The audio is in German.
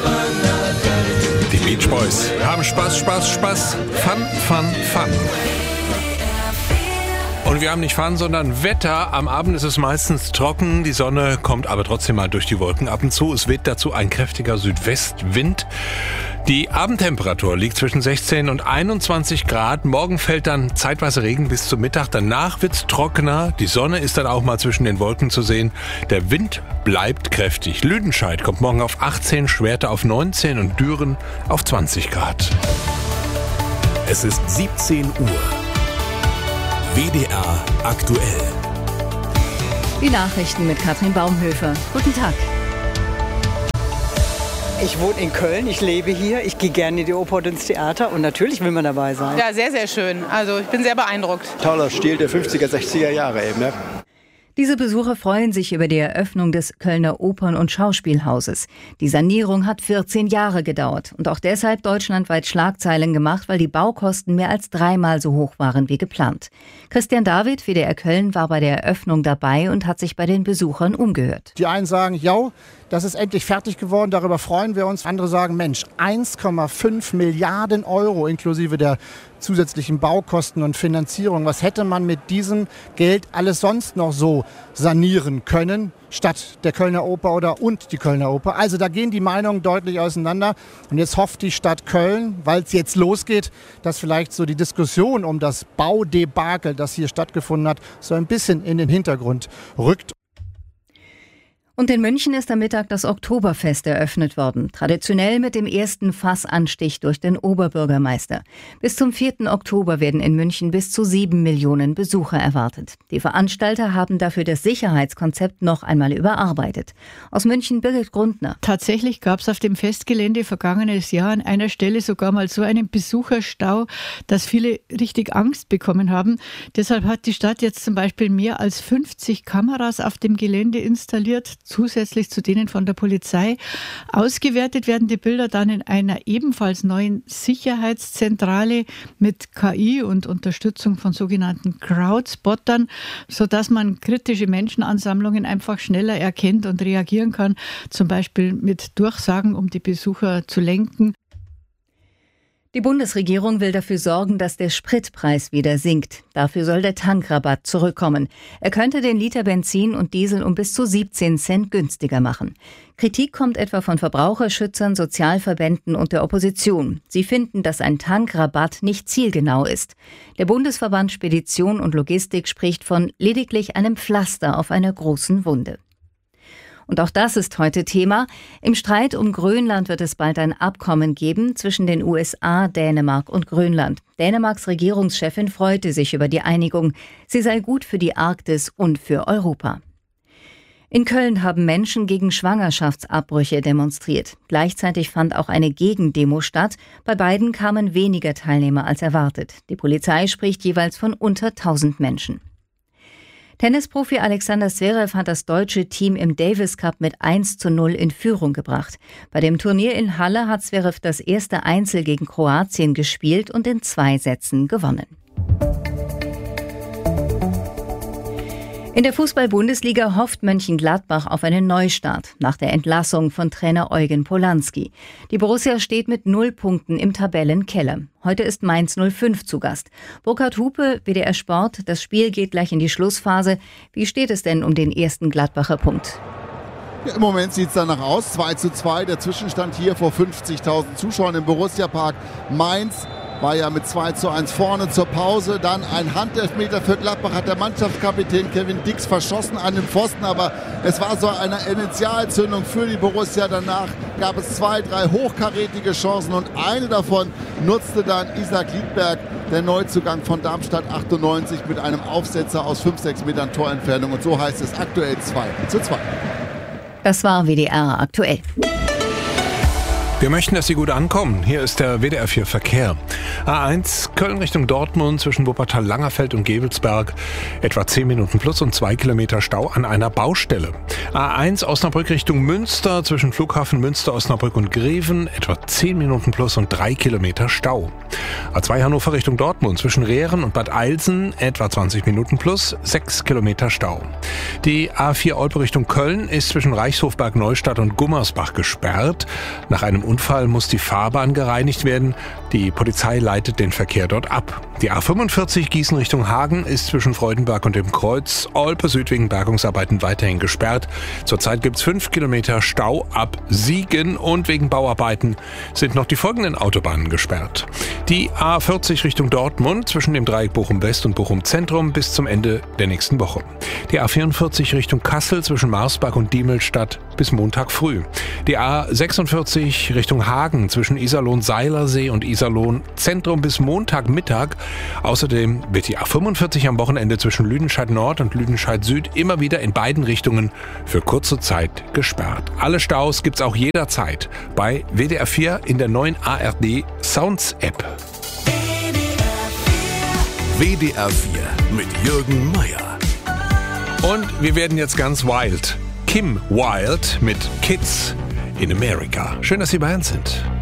Die Beach Boys haben Spaß, Spaß, Spaß. Fun, Fun, Fun. Und wir haben nicht Fun, sondern Wetter. Am Abend ist es meistens trocken, die Sonne kommt aber trotzdem mal durch die Wolken ab und zu. Es weht dazu ein kräftiger Südwestwind. Die Abendtemperatur liegt zwischen 16 und 21 Grad. Morgen fällt dann zeitweise Regen bis zum Mittag. Danach wird's trockener. Die Sonne ist dann auch mal zwischen den Wolken zu sehen. Der Wind bleibt kräftig. Lüdenscheid kommt morgen auf 18, Schwerte auf 19 und Düren auf 20 Grad. Es ist 17 Uhr. WDR aktuell. Die Nachrichten mit Katrin Baumhöfer. Guten Tag. Ich wohne in Köln, ich lebe hier, ich gehe gerne in die Oper und ins Theater und natürlich will man dabei sein. Ja, sehr, sehr schön. Also ich bin sehr beeindruckt. Toller Stil der 50er, 60er Jahre eben, ne? Diese Besucher freuen sich über die Eröffnung des Kölner Opern- und Schauspielhauses. Die Sanierung hat 14 Jahre gedauert und auch deshalb deutschlandweit Schlagzeilen gemacht, weil die Baukosten mehr als 3-mal so hoch waren wie geplant. Christian David, WDR Köln, war bei der Eröffnung dabei und hat sich bei den Besuchern umgehört. Die einen sagen, ja, das ist endlich fertig geworden, darüber freuen wir uns. Andere sagen, Mensch, 1,5 Milliarden Euro inklusive der zusätzlichen Baukosten und Finanzierung. Was hätte man mit diesem Geld alles sonst noch so sanieren können, statt der Kölner Oper und die Kölner Oper? Also da gehen die Meinungen deutlich auseinander. Und jetzt hofft die Stadt Köln, weil es jetzt losgeht, dass vielleicht so die Diskussion um das Baudebakel, das hier stattgefunden hat, so ein bisschen in den Hintergrund rückt. Und in München ist am Mittag das Oktoberfest eröffnet worden. Traditionell mit dem ersten Fassanstich durch den Oberbürgermeister. Bis zum 4. Oktober werden in München bis zu 7 Millionen Besucher erwartet. Die Veranstalter haben dafür das Sicherheitskonzept noch einmal überarbeitet. Aus München Birgit Grundner. Tatsächlich gab es auf dem Festgelände vergangenes Jahr an einer Stelle sogar mal so einen Besucherstau, dass viele richtig Angst bekommen haben. Deshalb hat die Stadt jetzt zum Beispiel mehr als 50 Kameras auf dem Gelände installiert, zusätzlich zu denen von der Polizei. Ausgewertet werden die Bilder dann in einer ebenfalls neuen Sicherheitszentrale mit KI und Unterstützung von sogenannten Crowdspottern, sodass man kritische Menschenansammlungen einfach schneller erkennt und reagieren kann, zum Beispiel mit Durchsagen, um die Besucher zu lenken. Die Bundesregierung will dafür sorgen, dass der Spritpreis wieder sinkt. Dafür soll der Tankrabatt zurückkommen. Er könnte den Liter Benzin und Diesel um bis zu 17 Cent günstiger machen. Kritik kommt etwa von Verbraucherschützern, Sozialverbänden und der Opposition. Sie finden, dass ein Tankrabatt nicht zielgenau ist. Der Bundesverband Spedition und Logistik spricht von lediglich einem Pflaster auf einer großen Wunde. Und auch das ist heute Thema. Im Streit um Grönland wird es bald ein Abkommen geben zwischen den USA, Dänemark und Grönland. Dänemarks Regierungschefin freute sich über die Einigung. Sie sei gut für die Arktis und für Europa. In Köln haben Menschen gegen Schwangerschaftsabbrüche demonstriert. Gleichzeitig fand auch eine Gegendemo statt. Bei beiden kamen weniger Teilnehmer als erwartet. Die Polizei spricht jeweils von unter 1000 Menschen. Tennisprofi Alexander Zverev hat das deutsche Team im Davis Cup mit 1:0 in Führung gebracht. Bei dem Turnier in Halle hat Zverev das erste Einzel gegen Kroatien gespielt und in 2 Sätzen gewonnen. In der Fußball-Bundesliga hofft Mönchengladbach auf einen Neustart nach der Entlassung von Trainer Eugen Polanski. Die Borussia steht mit 0 Punkten im Tabellenkeller. Heute ist Mainz 05 zu Gast. Burkhard Hupe, WDR Sport, das Spiel geht gleich in die Schlussphase. Wie steht es denn um den ersten Gladbacher Punkt? Ja, im Moment sieht es danach aus, 2:2, der Zwischenstand hier vor 50.000 Zuschauern im Borussia-Park. Mainz war ja mit 2:1 vorne zur Pause. Dann ein Handelfmeter für Gladbach hat der Mannschaftskapitän Kevin Dix verschossen an den Pfosten. Aber es war so eine Initialzündung für die Borussia. Danach gab es 2, 3 hochkarätige Chancen und eine davon nutzte dann Isaac Liedberg, der Neuzugang von Darmstadt 98, mit einem Aufsetzer aus 5-6 Metern Torentfernung. Und so heißt es aktuell 2:2. Das war WDR aktuell. Wir möchten, dass Sie gut ankommen. Hier ist der WDR 4 Verkehr. A1 Köln Richtung Dortmund zwischen Wuppertal-Langerfeld und Gevelsberg. Etwa 10 Minuten plus und 2 Kilometer Stau an einer Baustelle. A1 Osnabrück Richtung Münster zwischen Flughafen Münster, Osnabrück und Greven. Etwa 10 Minuten plus und 3 Kilometer Stau. A2 Hannover Richtung Dortmund zwischen Rehren und Bad Eilsen. Etwa 20 Minuten plus 6 Kilometer Stau. Die A4 Olpe Richtung Köln ist zwischen Reichshofberg Neustadt und Gummersbach gesperrt. Nach einem Unfall muss die Fahrbahn gereinigt werden. Die Polizei leitet den Verkehr dort ab. Die A45 Gießen Richtung Hagen ist zwischen Freudenberg und dem Kreuz Olpe Süd wegen Bergungsarbeiten weiterhin gesperrt. Zurzeit gibt es 5 Kilometer Stau ab Siegen und wegen Bauarbeiten sind noch die folgenden Autobahnen gesperrt. Die A40 Richtung Dortmund zwischen dem Dreieck Bochum West und Bochum Zentrum bis zum Ende der nächsten Woche. Die A44 Richtung Kassel zwischen Marsberg und Diemelstadt bis Montag früh. Die A46 Richtung Hagen zwischen Iserlohn-Seilersee und Iserlohn-Zentrum bis Montagmittag. Außerdem wird die A45 am Wochenende zwischen Lüdenscheid-Nord und Lüdenscheid-Süd immer wieder in beiden Richtungen für kurze Zeit gesperrt. Alle Staus gibt's auch jederzeit bei WDR 4 in der neuen ARD Sounds App. WDR 4 mit Jürgen Meier. Und wir werden jetzt ganz wild. Kim Wilde mit Kids in America. Schön, dass Sie bei uns sind.